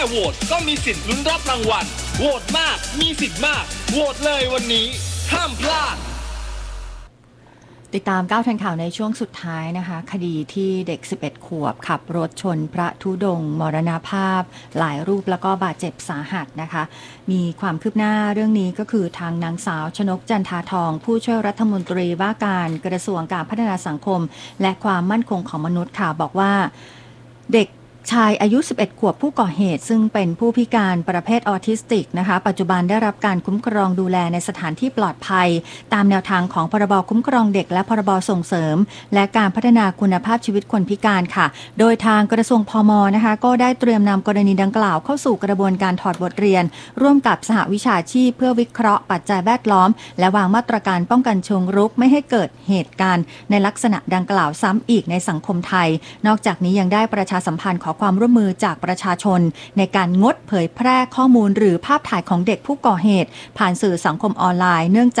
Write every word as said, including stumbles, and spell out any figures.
โหวตก็มีสิทธิ์ลุ้นรับรางวัลโหวตมากมีสิทธิ์มากโหวตเลยวันนี้ห้ามพลาดติดตามก้าวทันข่าวในช่วงสุดท้ายนะคะคดีที่เด็กสิบเอ็ดขวบขับรถชนพระธุดงค์มรณภาพหลายรูปแล้วก็บาดเจ็บสาหัสนะคะมีความคืบหน้าเรื่องนี้ก็คือทางนางสาวชนกจันทาทองผู้ช่วยรัฐมนตรีว่าการกระทรวงการพัฒนาสังคมและความมั่นคงของมนุษย์ค่ะบอกว่าเด็กชายอายุสิบเอ็ดขวบผู้ก่อเหตุซึ่งเป็นผู้พิการประเภทออทิสติกนะคะปัจจุบันได้รับการคุ้มครองดูแลในสถานที่ปลอดภัยตามแนวทางของพรบคุ้มครองเด็กและพรบส่งเสริมและการพัฒนาคุณภาพชีวิตคนพิการค่ะโดยทางกระทรวงพมนะคะก็ได้เตรียมนำกรณีดังกล่าวเข้าสู่กระบวนการถอดบทเรียนร่วมกับสหวิชาชีพเพื่อวิเคราะห์ปัจจัยแวดล้อมและวางมาตรการป้องกันเชิงรุกไม่ให้เกิดเหตุการณ์ในลักษณะดังกล่าวซ้ำอีกในสังคมไทยนอกจากนี้ยังได้ประชาสัมพันธ์ขอความร่วมมือจากประชาชนในการงดเผยแพร่ข้อมูลหรือภาพถ่ายของเด็กผู้ก่อเหตุผ่านสื่อสังคมออนไลน์เนื่องจาก